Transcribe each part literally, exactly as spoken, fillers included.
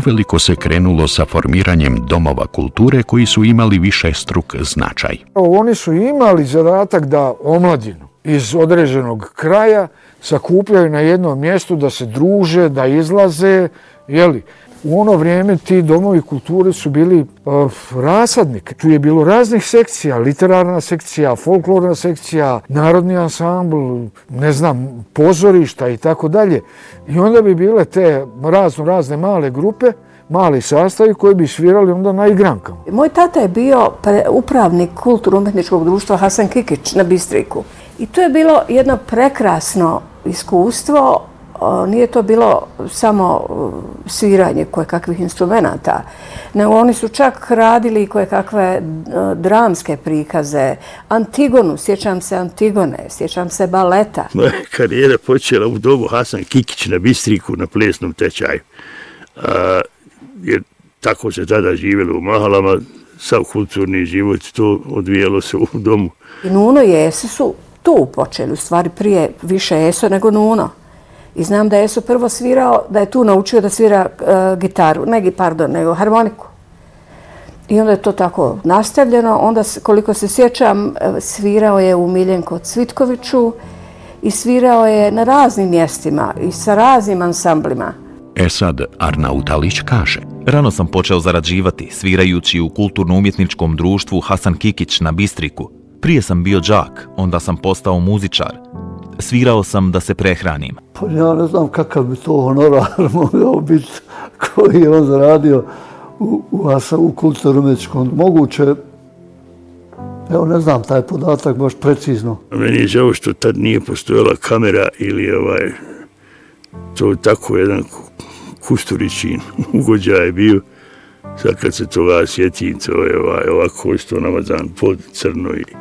uveliko se krenulo sa formiranjem domova kulture koji su imali višestruk značaj. Oni su imali zadatak da omladinu iz određenog kraja sakupljaju na jednom mjestu, da se druže, da izlaze, jeli. U ono vrijeme ti domovi kulture su bili uh, rasadnik. Tu je bilo raznih sekcija, literarna sekcija, folklorna sekcija, narodni ansambl, ne znam, pozorišta i tako dalje. I onda bi bile te razno razne male grupe, mali sastavi koji bi svirali onda na igrankama. Moj tata je bio upravnik kulturno-umjetničkog društva Hasan Kikić na Bistriku. I to je bilo jedno prekrasno iskustvo. Nije to bilo samo sviranje kojekakvih instrumenata, nego oni su čak radili kojekakve dramske prikaze. Antigonu, sjećam se Antigone, sjećam se baleta. Moja karijera počela u domu Hasan Kikić na Bistriku na plesnom tečaju. A, jer tako se tada živjelo u mahalama, sav kulturni život, to odvijelo se u domu. I Nuno i Eso su tu počeli, u stvari prije više Eso nego Nuno. I znam da je Eso prvo svirao, da je tu naučio da svira uh, gitaru, ne, pardon, nego harmoniku. I onda je to tako nastavljeno. Onda, koliko se sjećam, svirao je u Miljenko Cvitkoviću i svirao je na raznim mjestima i sa raznim ansamblima. Esad Arnautalić kaže: Rano sam počeo zarađivati, svirajući u kulturno-umjetničkom društvu Hasan Kikić na Bistriku. Prije sam bio đak, onda sam postao muzičar. Svirao sam da se prehranim. Pa ja ne znam kakav bi to honorar mogao biti koji je on zaradio u, u, u kulturno-umjetničkom. Moguće, evo ne znam taj podatak baš precizno. Meni je žao što tad nije postojala kamera ili ovaj, to tako jedan Kusturićin ugođaj je bio. Sad kad se toga sjetim, to je ovaj, ovako isto namazan pod crno i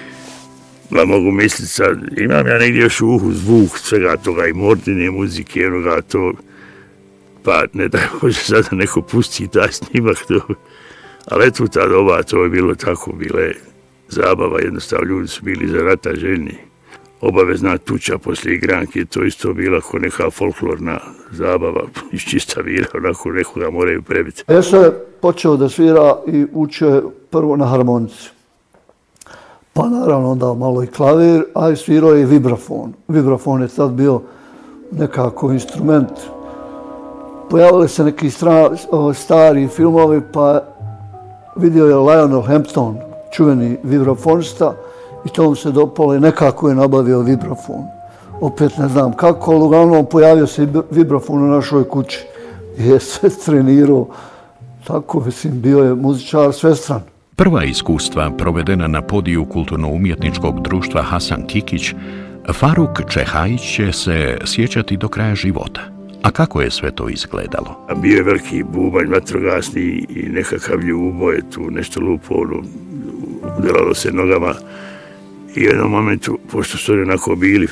ja mogu misliti sad, imam ja negdje još u uhu zvuk svega toga i Mordine muzike, onoga to, pa ne daj Bože sad da neko pusti taj snimak, to, ali eto ta doba, to je bilo tako, bile zabava, jednostavno ljudi su bili za rata željni. Obavezna tuča poslije igranke, to isto bila ako neka folklorna zabava, iz čista vira, onako nekoga moraju prebiti. Eso je počeo da svira i učio prvo na harmonici. Pa naravno onda malo i klavir, a i svirao je i vibrafon. Vibrafon je tad bio nekako instrument. Pojavili se neki stra, stari filmovi, pa vidio je Lionel Hampton, čuveni vibrafonista, i to mu se dopalo i nekako je nabavio vibrafon. Opet ne znam kako, ali uglavnom pojavio se vibrafon u našoj kući. I je sve trenirao, tako mislim, bio je muzičar svestran. Prva iskustva provedena na podiju kulturno-umjetničkog društva Hasan Kikić, Faruk Čehajić će se sjećati do kraja života. A kako je sve to izgledalo? Bio je veliki bubanj vatrogasni i nekakav ljubo je tu nešto lupo, ono, udaralo se nogama. I u jednom momentu, pošto su oni onako bili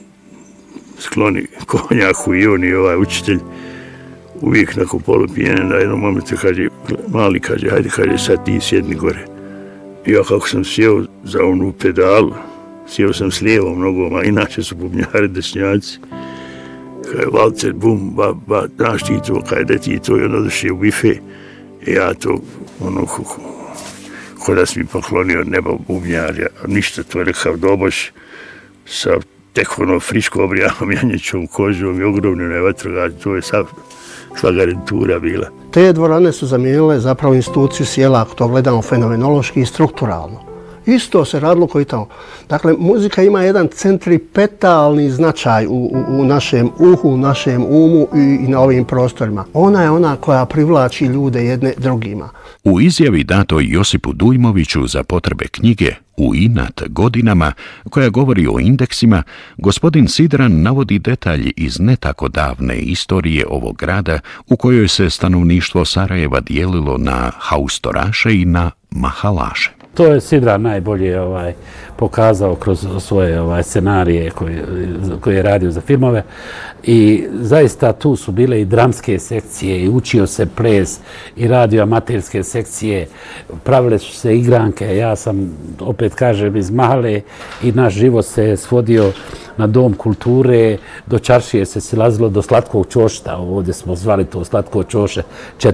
skloni konjaku i on i ovaj učitelj, uvijek nakon polupijene, na jednom momentu kaže, mali kaže, hajde, kaže, sad ti sjedni gore. I ja kako sam sjeo za onu pedalu, sjeo sam s lijevom nogom, a inače su bubnjari desnjaci. Kaže, valcer, bum, ba, ba, znaš ti to, kaže, da ti to, i onda došli u bife. I ja to, ono, ko da si mi poklonio neba bubnjarja, a ništa, to je rekav doboš sa tek ono friško obrijanom janjećom kožom i ogromnim vatrogasnim, to je sav sva garantura bila. Te dvorane su zamijenile zapravo instituciju sjela, ako to gledamo fenomenološki i strukturalno. Isto se radilo koji tamo. Dakle, muzika ima jedan centripetalni značaj u, u, u našem uhu, u našem umu i, i na ovim prostorima. Ona je ona koja privlači ljude jedne drugima. U izjavi datoj Josipu Dujmoviću za potrebe knjige U inat godinama, koja govori o indeksima, gospodin Sidran navodi detalji iz ne tako davne istorije ovog grada u kojoj se stanovništvo Sarajeva dijelilo na haustoraše i na mahalaše. To je Sidran najbolje ovaj, pokazao kroz svoje ovaj, scenarije koje, koje je radio za filmove. I zaista tu su bile i dramske sekcije, i učio se ples, i radio amaterske sekcije, pravile su se igranke. Ja sam, opet kažem, iz Mahale i naš život se svodio na dom kulture, do čaršije se silazilo do slatkog čošta, ovdje smo zvali to slatko čoše,